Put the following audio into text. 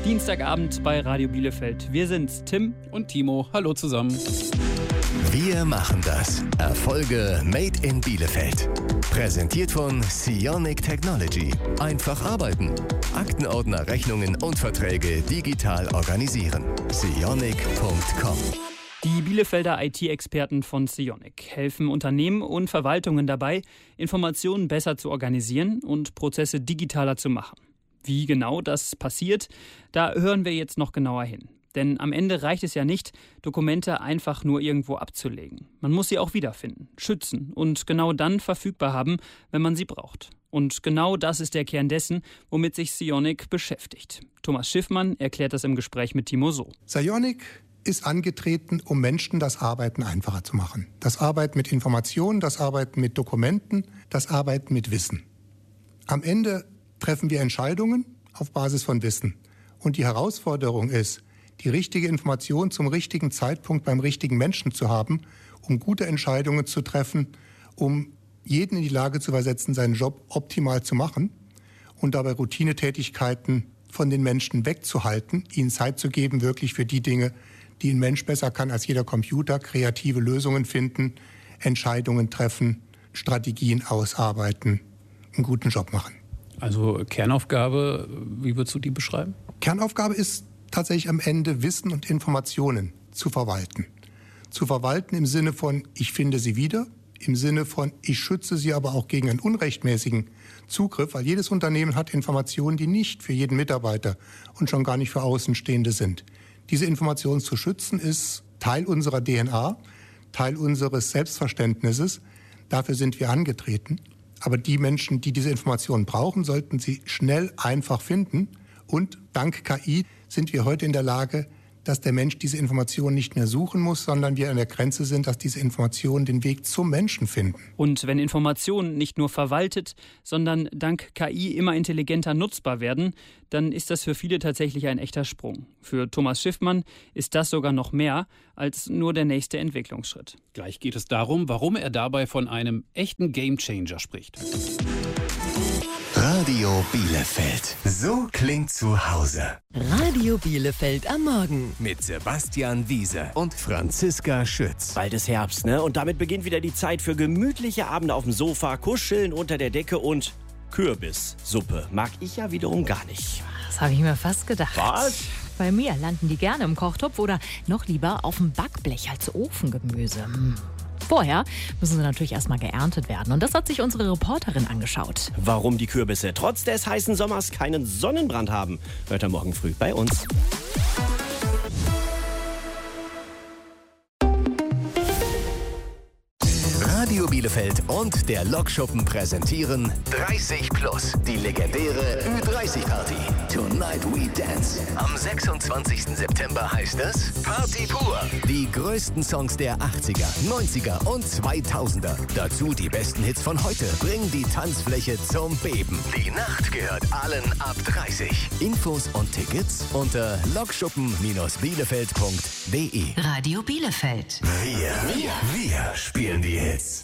Dienstagabend bei Radio Bielefeld. Wir sind's, Tim und Timo. Hallo zusammen. Wir machen das. Erfolge made in Bielefeld. Präsentiert von Sionic Technology. Einfach arbeiten. Aktenordner, Rechnungen und Verträge digital organisieren. Sionic.com. Die Bielefelder IT-Experten von Sionic helfen Unternehmen und Verwaltungen dabei, Informationen besser zu organisieren und Prozesse digitaler zu machen. Wie genau das passiert, da hören wir jetzt noch genauer hin. Denn am Ende reicht es ja nicht, Dokumente einfach nur irgendwo abzulegen. Man muss sie auch wiederfinden, schützen und genau dann verfügbar haben, wenn man sie braucht. Und genau das ist der Kern dessen, womit sich Sionic beschäftigt. Thomas Schiffmann erklärt das im Gespräch mit Timo so. Sionic ist angetreten, um Menschen das Arbeiten einfacher zu machen. Das Arbeiten mit Informationen, das Arbeiten mit Dokumenten, das Arbeiten mit Wissen. Am Ende treffen wir Entscheidungen auf Basis von Wissen. Und die Herausforderung ist, die richtige Information zum richtigen Zeitpunkt beim richtigen Menschen zu haben, um gute Entscheidungen zu treffen, um jeden in die Lage zu versetzen, seinen Job optimal zu machen und dabei Routinetätigkeiten von den Menschen wegzuhalten, ihnen Zeit zu geben, wirklich für die Dinge, die ein Mensch besser kann als jeder Computer, kreative Lösungen finden, Entscheidungen treffen, Strategien ausarbeiten, einen guten Job machen. Also Kernaufgabe, wie würdest du die beschreiben? Kernaufgabe ist tatsächlich am Ende Wissen und Informationen zu verwalten. Zu verwalten im Sinne von, ich finde sie wieder, im Sinne von, ich schütze sie aber auch gegen einen unrechtmäßigen Zugriff, weil jedes Unternehmen hat Informationen, die nicht für jeden Mitarbeiter und schon gar nicht für Außenstehende sind. Diese Informationen zu schützen ist Teil unserer DNA, Teil unseres Selbstverständnisses. Dafür sind wir angetreten. Aber die Menschen, die diese Informationen brauchen, sollten sie schnell, einfach finden. Und dank KI sind wir heute in der Lage, dass der Mensch diese Informationen nicht mehr suchen muss, sondern wir an der Grenze sind, dass diese Informationen den Weg zum Menschen finden. Und wenn Informationen nicht nur verwaltet, sondern dank KI immer intelligenter nutzbar werden, dann ist das für viele tatsächlich ein echter Sprung. Für Thomas Schiffmann ist das sogar noch mehr als nur der nächste Entwicklungsschritt. Gleich geht es darum, warum er dabei von einem echten Gamechanger spricht. Radio Bielefeld. So klingt zu Hause. Radio Bielefeld am Morgen. Mit Sebastian Wiese und Franziska Schütz. Bald ist Herbst, ne? Und damit beginnt wieder die Zeit für gemütliche Abende auf dem Sofa, Kuscheln unter der Decke und Kürbissuppe. Mag ich ja wiederum gar nicht. Das habe ich mir fast gedacht. Was? Bei mir landen die gerne im Kochtopf oder noch lieber auf dem Backblech als Ofengemüse. Vorher müssen sie natürlich erstmal geerntet werden. Und das hat sich unsere Reporterin angeschaut. Warum die Kürbisse trotz des heißen Sommers keinen Sonnenbrand haben, hört ihr morgen früh bei uns. Radio Bielefeld und der Lokschuppen präsentieren 30 Plus, die legendäre Ü30-Party. Tonight We Dance. Am 26. September heißt es Party pur. Die größten Songs der 80er, 90er und 2000er. Dazu die besten Hits von heute. Bringen die Tanzfläche zum Beben. Die Nacht gehört allen ab 30. Infos und Tickets unter lokschuppen-bielefeld.de. Radio Bielefeld. Wir spielen die Hits.